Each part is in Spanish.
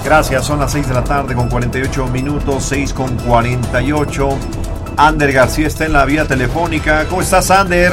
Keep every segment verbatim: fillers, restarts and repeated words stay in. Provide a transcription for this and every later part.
Gracias, son las seis de la tarde con cuarenta y ocho minutos, seis con cuarenta y ocho. Ander García está en la vía telefónica. ¿Cómo estás, Ander?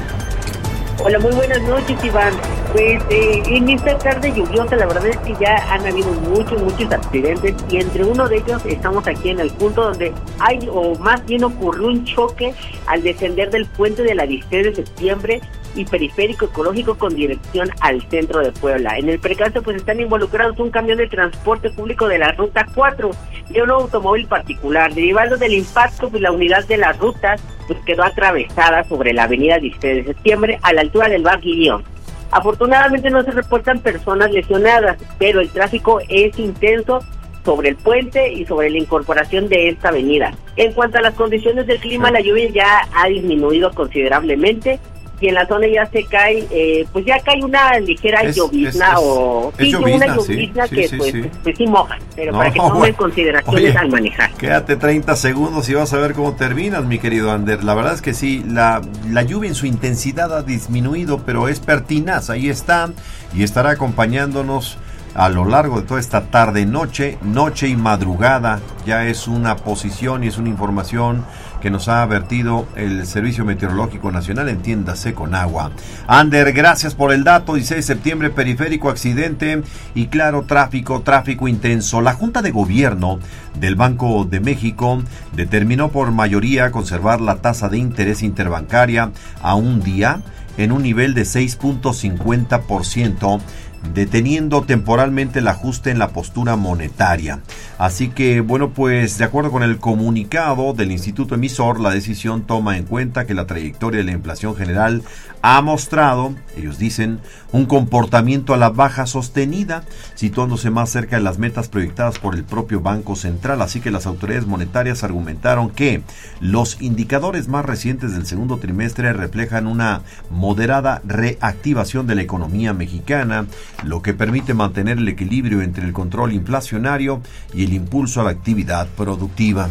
Hola, muy buenas noches, Iván. Pues eh, en esta tarde lluviosa, la verdad es que ya han habido muchos, muchos accidentes y entre uno de ellos estamos aquí en el punto donde hay, o más bien ocurrió un choque al descender del puente de la dieciséis de septiembre y periférico ecológico con dirección al centro de Puebla. En el percance pues están involucrados un camión de transporte público de la ruta cuatro y un automóvil particular. Derivado del impacto, pues la unidad de las rutas pues quedó atravesada sobre la avenida dieciséis de septiembre a la altura del Bar Guillón. Afortunadamente no se reportan personas lesionadas, pero el tráfico es intenso sobre el puente y sobre la incorporación de esta avenida. En cuanto a las condiciones del clima, la lluvia ya ha disminuido considerablemente y en la zona ya se cae, eh, pues ya cae una ligera es, llovizna es, es, o es sí, llovizna, una llovizna sí, que sí, pues, sí. Pues, pues sí moja, pero no, para que tomen bueno, consideraciones oye, al manejar. Quédate treinta segundos y vas a ver cómo terminas, mi querido Ander. La verdad es que sí, la, la lluvia en su intensidad ha disminuido, pero es pertinaz, ahí está, y estará acompañándonos a lo largo de toda esta tarde, noche, noche y madrugada. Ya es una posición y es una información que nos ha advertido el Servicio Meteorológico Nacional, entiéndase con agua. Ander, gracias por el dato. dieciséis de septiembre, periférico, accidente y claro, tráfico, tráfico intenso. La Junta de Gobierno del Banco de México determinó por mayoría conservar la tasa de interés interbancaria a un día en un nivel de seis punto cincuenta por ciento, deteniendo temporalmente el ajuste en la postura monetaria. Así que, bueno, pues de acuerdo con el comunicado del Instituto Emisor, la decisión toma en cuenta que la trayectoria de la inflación general ha mostrado, ellos dicen, un comportamiento a la baja sostenida, situándose más cerca de las metas proyectadas por el propio Banco Central. Así que las autoridades monetarias argumentaron que los indicadores más recientes del segundo trimestre reflejan una moderada reactivación de la economía mexicana, lo que permite mantener el equilibrio entre el control inflacionario y el impulso a la actividad productiva.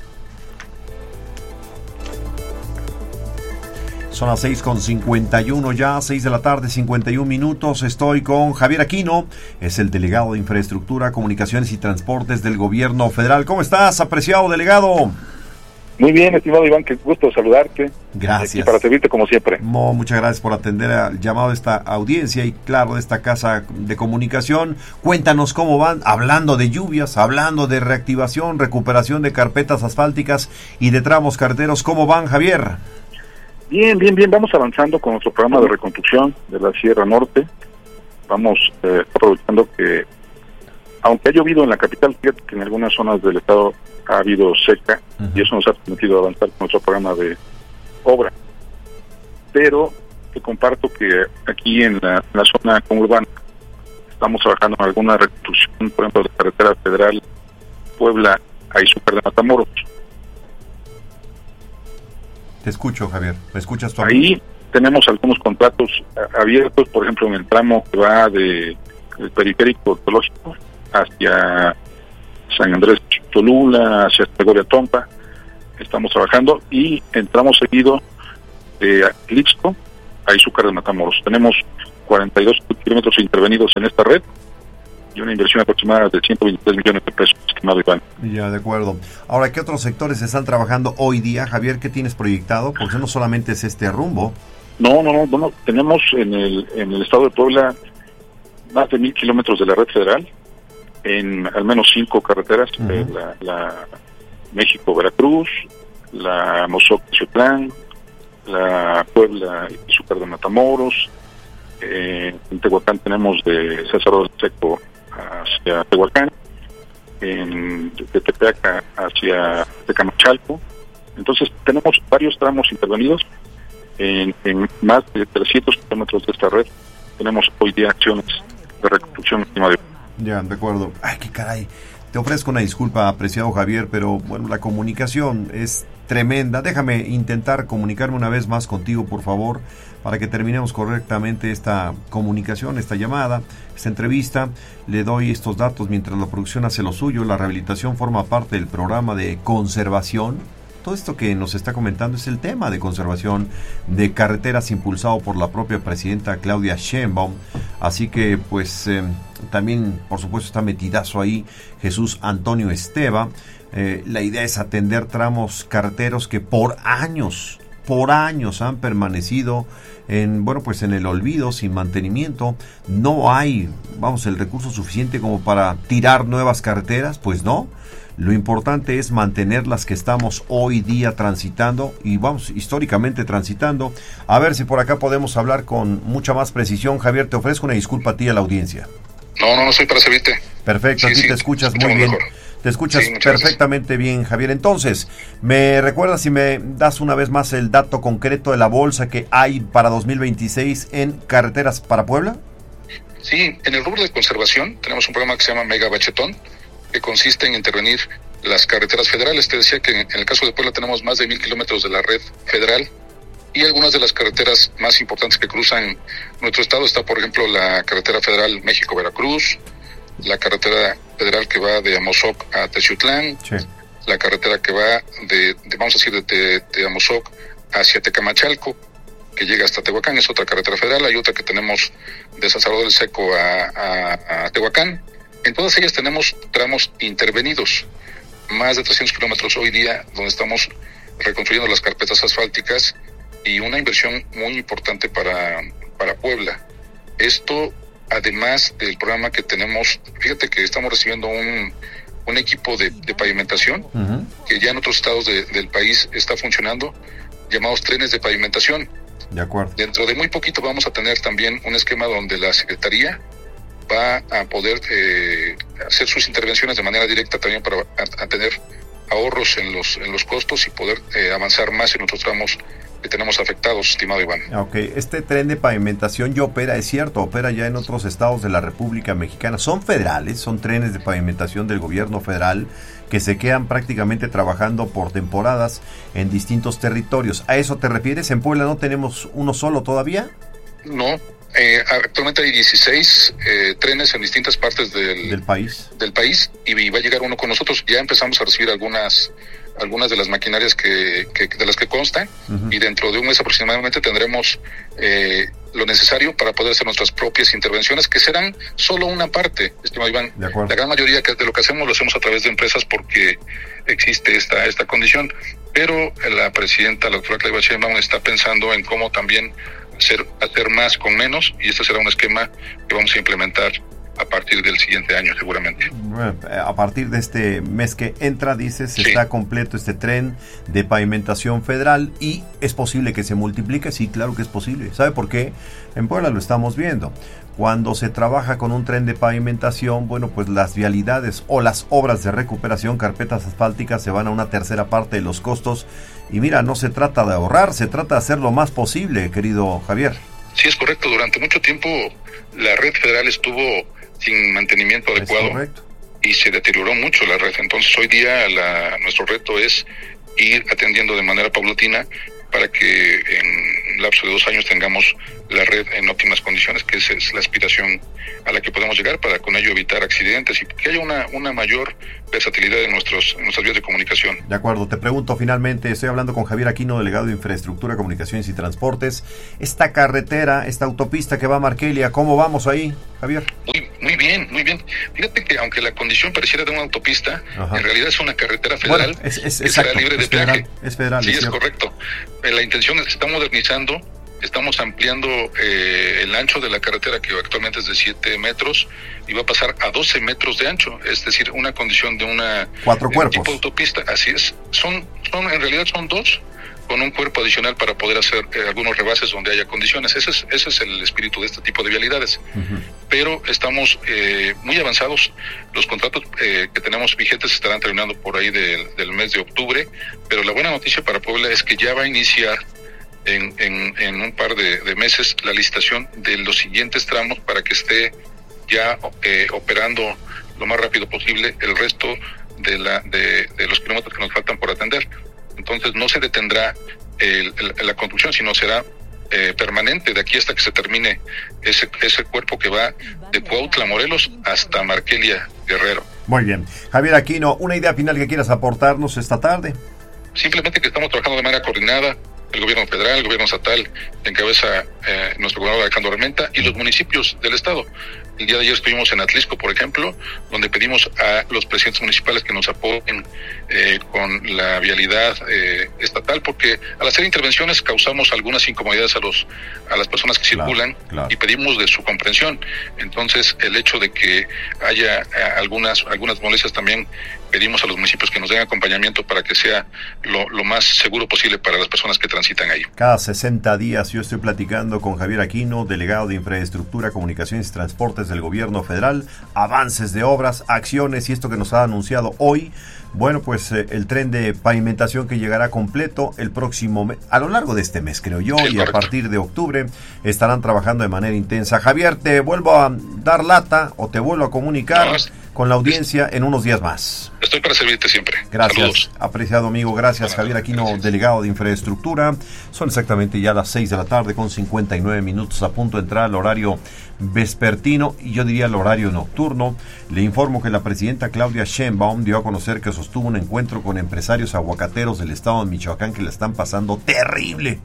Son las seis con cincuenta y uno ya, seis de la tarde, cincuenta y un minutos. Estoy con Javier Aquino, es el delegado de Infraestructura, Comunicaciones y Transportes del Gobierno Federal. ¿Cómo estás, apreciado delegado? Muy bien, estimado Iván, qué gusto saludarte. Gracias. Y para servirte como siempre. Mo, muchas gracias por atender al llamado de esta audiencia y claro, de esta casa de comunicación. Cuéntanos cómo van, hablando de lluvias, hablando de reactivación, recuperación de carpetas asfálticas y de tramos carreteros. ¿Cómo van, Javier? Bien, bien, bien. Vamos avanzando con nuestro programa de reconstrucción de la Sierra Norte. Vamos eh, aprovechando que, aunque ha llovido en la capital, fíjate que en algunas zonas del estado ha habido seca, uh-huh. y eso nos ha permitido avanzar con nuestro programa de obra. Pero te comparto que aquí en la, en la zona conurbana estamos trabajando en alguna reconstrucción, por ejemplo, de carretera federal Puebla a Izúcar de Matamoros. Te escucho, Javier. ¿Me escuchas tú? Ahí tenemos algunos contratos abiertos, por ejemplo, en el tramo que va de el periférico ecológico hacia San Andrés Cholula, hacia Gregoria Tompa. Estamos trabajando y entramos seguido de Atlixco a Izúcar de Matamoros. Tenemos cuarenta y dos kilómetros intervenidos en esta red y una inversión aproximada de ciento veintitrés millones de pesos, estimado Iván. Ya, de acuerdo. Ahora, ¿qué otros sectores están trabajando hoy día, Javier? ¿Qué tienes proyectado? Porque no solamente es este rumbo. No, no, no, no, no. Tenemos en el en el estado de Puebla más de mil kilómetros de la red federal, en al menos cinco carreteras, uh-huh. eh, la, la México-Veracruz, la Mozoc-Xotlán, la Puebla-Izúcar de Matamoros, eh, en Tehuacán tenemos de César del Seco hacia Tehuacán, en, de Tepeaca hacia Tecamachalco. Entonces tenemos varios tramos intervenidos en, en más de trescientos kilómetros de esta red. Tenemos hoy día acciones de reconstrucción. Ya, de acuerdo. Ay, qué caray. Te ofrezco una disculpa, apreciado Javier, pero bueno, la comunicación es tremenda. Déjame intentar comunicarme una vez más contigo, por favor, para que terminemos correctamente esta comunicación, esta llamada, esta entrevista. Le doy estos datos mientras la producción hace lo suyo. La rehabilitación forma parte del programa de conservación. Todo esto que nos está comentando es el tema de conservación de carreteras impulsado por la propia presidenta Claudia Sheinbaum. Así que, pues, eh, también por supuesto está metidazo ahí Jesús Antonio Esteva. Eh, la idea es atender tramos carreteros que por años, por años han permanecido en, bueno, pues en el olvido, sin mantenimiento. No hay, vamos, el recurso suficiente como para tirar nuevas carreteras, pues no. Lo importante es mantener las que estamos hoy día transitando y vamos, históricamente transitando. A ver si por acá podemos hablar con mucha más precisión. Javier, te ofrezco una disculpa a ti y a la audiencia. No, no, no soy para servirte. Perfecto, sí, aquí sí, te escuchas muy bien. Mejor. Te escuchas sí, perfectamente gracias. Bien, Javier. Entonces, ¿me recuerdas si me das una vez más el dato concreto de la bolsa que hay para dos mil veintiséis en carreteras para Puebla? Sí, en el rubro de conservación tenemos un programa que se llama Mega Bachetón, que consiste en intervenir las carreteras federales. Te decía que en el caso de Puebla tenemos más de mil kilómetros de la red federal y algunas de las carreteras más importantes que cruzan nuestro estado. Está, por ejemplo, la carretera federal México-Veracruz, la carretera federal que va de Amozoc a Teciutlán, sí. La carretera que va de, de vamos a decir, de, de, de Amozoc hacia Tecamachalco, que llega hasta Tehuacán, es otra carretera federal. Hay otra que tenemos de San Salvador del Seco a, a, a Tehuacán. En todas ellas tenemos tramos intervenidos, más de trescientos kilómetros hoy día, donde estamos reconstruyendo las carpetas asfálticas y una inversión muy importante para, para Puebla. Esto, además del programa que tenemos, fíjate que estamos recibiendo un, un equipo de, de pavimentación, uh-huh. que ya en otros estados de, del país está funcionando, llamados trenes de pavimentación. De acuerdo. Dentro de muy poquito vamos a tener también un esquema donde la Secretaría va a poder eh, hacer sus intervenciones de manera directa también para a, a tener ahorros en los en los costos y poder eh, avanzar más en otros tramos que tenemos afectados, estimado Iván. Ok, este tren de pavimentación ya opera, es cierto, opera ya en otros estados de la República Mexicana. Son federales, son trenes de pavimentación del gobierno federal que se quedan prácticamente trabajando por temporadas en distintos territorios. ¿A eso te refieres? ¿En Puebla no tenemos uno solo todavía? No. Eh, actualmente hay dieciséis eh, trenes en distintas partes del, del país del país y, y va a llegar uno con nosotros. Ya empezamos a recibir algunas algunas de las maquinarias que, que de las que constan, uh-huh. y dentro de un mes aproximadamente tendremos eh, lo necesario para poder hacer nuestras propias intervenciones, que serán solo una parte, estimado Iván. De acuerdo. La gran mayoría de lo que hacemos lo hacemos a través de empresas porque existe esta esta condición, pero la presidenta, la doctora Claudia Sheinbaum, está pensando en cómo también hacer, hacer más con menos, y este será un esquema que vamos a implementar a partir del siguiente año seguramente. Bueno, a partir de este mes que entra, dices, sí. está completo este tren de pavimentación federal y es posible que se multiplique. Sí, claro que es posible. ¿Sabe por qué? En Puebla lo estamos viendo. Cuando se trabaja con un tren de pavimentación, bueno, pues las vialidades o las obras de recuperación, carpetas asfálticas, se van a una tercera parte de los costos. Y mira, no se trata de ahorrar, se trata de hacer lo más posible, querido Javier. Sí, es correcto. Durante mucho tiempo la red federal estuvo sin mantenimiento adecuado y se deterioró mucho la red. Entonces hoy día la, nuestro reto es ir atendiendo de manera paulatina para que en un lapso de dos años tengamos la red en óptimas condiciones, que esa es la aspiración a la que podemos llegar, para con ello evitar accidentes y que haya una, una mayor versatilidad en, nuestros, en nuestras vías de comunicación. De acuerdo, te pregunto finalmente, estoy hablando con Javier Aquino, delegado de Infraestructura, Comunicaciones y Transportes. Esta carretera, esta autopista que va a Markelia, ¿cómo vamos ahí, Javier? Muy, muy bien, muy bien. Fíjate que aunque la condición pareciera de una autopista, ajá, en realidad es una carretera federal, bueno, es, es, que exacto, será libre de es federal, peaje. Es federal, sí, es, es correcto. La intención es que se está modernizando, estamos ampliando eh, el ancho de la carretera, que actualmente es de siete metros, y va a pasar a doce metros de ancho, es decir, una condición de una cuatro cuerpos, tipo de autopista. Así es, son, son en realidad son dos, con un cuerpo adicional para poder hacer eh, algunos rebases donde haya condiciones. Ese es, ese es el espíritu de este tipo de vialidades. Uh-huh. Pero estamos eh, muy avanzados. Los contratos eh, que tenemos vigentes estarán terminando por ahí de, del mes de octubre, pero la buena noticia para Puebla es que ya va a iniciar en, en, en un par de, de meses la licitación de los siguientes tramos para que esté ya eh, operando lo más rápido posible el resto de, la, de, de los kilómetros que nos faltan por atender. Entonces no se detendrá el, el, la construcción, sino será eh, permanente de aquí hasta que se termine ese, ese cuerpo que va de Cuautla, Morelos, hasta Markelia, Guerrero. Muy bien. Javier Aquino, ¿una idea final que quieras aportarnos esta tarde? Simplemente que estamos trabajando de manera coordinada el gobierno federal, el gobierno estatal, que encabeza eh, nuestro gobernador Alejandro Armenta, y los municipios del estado. El día de ayer estuvimos en Atlisco, por ejemplo, donde pedimos a los presidentes municipales que nos apoyen eh, con la vialidad eh, estatal, porque al hacer intervenciones causamos algunas incomodidades a los a las personas que claro, circulan, claro. y pedimos de su comprensión. Entonces, el hecho de que haya eh, algunas algunas molestias, también pedimos a los municipios que nos den acompañamiento para que sea lo, lo más seguro posible para las personas que transitan ahí. Cada sesenta días yo estoy platicando con Javier Aquino, delegado de Infraestructura, Comunicaciones y Transportes del Gobierno Federal, avances de obras, acciones y esto que nos ha anunciado hoy. Bueno, pues eh, el tren de pavimentación que llegará completo el próximo mes, a lo largo de este mes, creo yo, sí, y correcto. A partir de octubre estarán trabajando de manera intensa. Javier, te vuelvo a dar lata o te vuelvo a comunicar no, es, con la audiencia es, en unos días más. Estoy para servirte siempre. Gracias, saludos. Apreciado amigo, gracias. Bueno, Javier Aquino, gracias. Delegado de Infraestructura. Son exactamente ya las seis de la tarde con cincuenta y nueve minutos, a punto de entrar al horario vespertino y yo diría el horario nocturno. Le informo que la presidenta Claudia Sheinbaum dio a conocer que sostuvo un encuentro con empresarios aguacateros del estado de Michoacán que la están pasando terrible,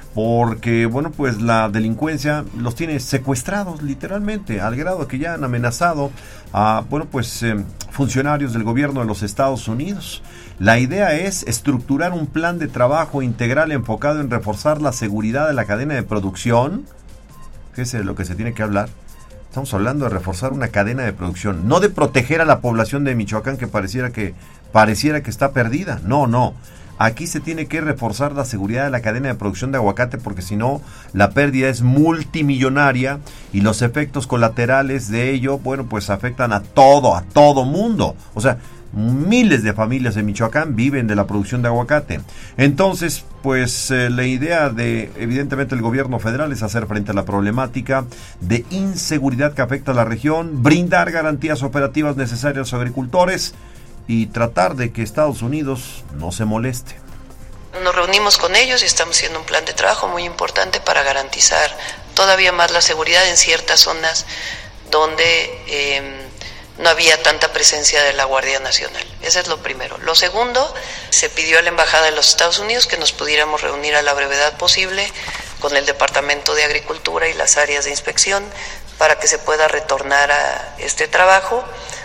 porque bueno, pues la delincuencia los tiene secuestrados literalmente, al grado que ya han amenazado a bueno, pues eh, funcionarios del gobierno de los Estados Unidos. La idea es estructurar un plan de trabajo integral enfocado en reforzar la seguridad de la cadena de producción. ¿Qué es lo que se tiene que hablar? Estamos hablando de reforzar una cadena de producción, no de proteger a la población de Michoacán que pareciera que pareciera que está perdida. No, no. Aquí se tiene que reforzar la seguridad de la cadena de producción de aguacate, porque si no, la pérdida es multimillonaria y los efectos colaterales de ello, bueno, pues afectan a todo, a todo mundo. O sea, miles de familias de Michoacán viven de la producción de aguacate. Entonces, pues eh, la idea de, evidentemente, el gobierno federal es hacer frente a la problemática de inseguridad que afecta a la región, brindar garantías operativas necesarias a los agricultores y tratar de que Estados Unidos no se moleste. Nos reunimos con ellos y estamos haciendo un plan de trabajo muy importante para garantizar todavía más la seguridad en ciertas zonas donde eh, no había tanta presencia de la Guardia Nacional. Eso es lo primero. Lo segundo, se pidió a la Embajada de los Estados Unidos que nos pudiéramos reunir a la brevedad posible con el Departamento de Agricultura y las áreas de inspección para que se pueda retornar a este trabajo,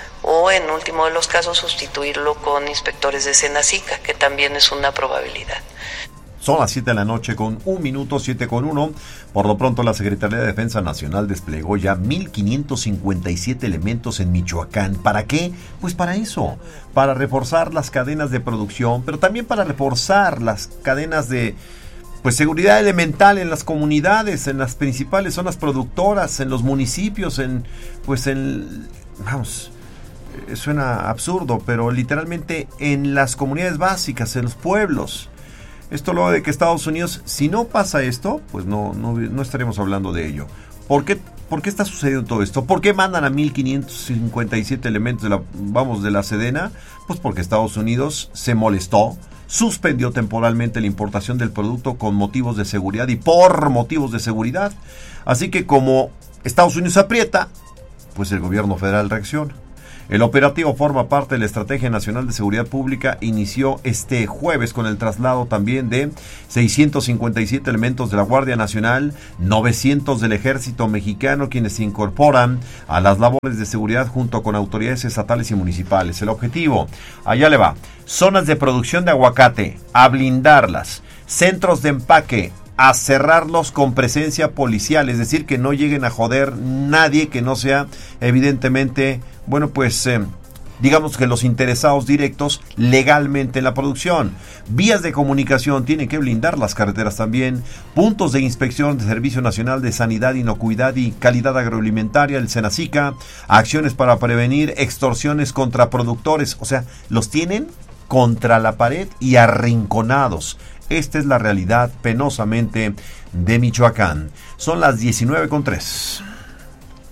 o en último de los casos sustituirlo con inspectores de Senacica, que también es una probabilidad. Son las siete de la noche con un minuto, siete con uno. Por lo pronto, la Secretaría de Defensa Nacional desplegó ya mil quinientos cincuenta y siete elementos en Michoacán. ¿Para qué? Pues para eso, para reforzar las cadenas de producción, pero también para reforzar las cadenas de pues seguridad elemental en las comunidades, en las principales zonas productoras, en los municipios, en pues en vamos, suena absurdo, pero literalmente en las comunidades básicas, en los pueblos. Esto luego de que Estados Unidos, si no pasa esto, pues no, no, no estaremos hablando de ello. ¿Por qué, ¿Por qué está sucediendo todo esto? ¿Por qué mandan a mil quinientos cincuenta y siete elementos de la, vamos, de la Sedena? Pues porque Estados Unidos se molestó, suspendió temporalmente la importación del producto con motivos de seguridad y por motivos de seguridad. Así que como Estados Unidos aprieta, pues el gobierno federal reacciona. El operativo forma parte de la Estrategia Nacional de Seguridad Pública. Inició este jueves con el traslado también de seiscientos cincuenta y siete elementos de la Guardia Nacional, novecientos del Ejército Mexicano, quienes se incorporan a las labores de seguridad junto con autoridades estatales y municipales. El objetivo, allá le va, zonas de producción de aguacate, a blindarlas, centros de empaque, a cerrarlos con presencia policial, es decir, que no lleguen a joder nadie que no sea evidentemente, bueno, pues eh, digamos que los interesados directos legalmente en la producción. Vías de comunicación, tienen que blindar las carreteras también, puntos de inspección de Servicio Nacional de Sanidad, Inocuidad y Calidad Agroalimentaria, el Senacica, acciones para prevenir extorsiones contra productores, o sea, los tienen contra la pared y arrinconados. Esta es la realidad penosamente de Michoacán. Son las diecinueve con tres.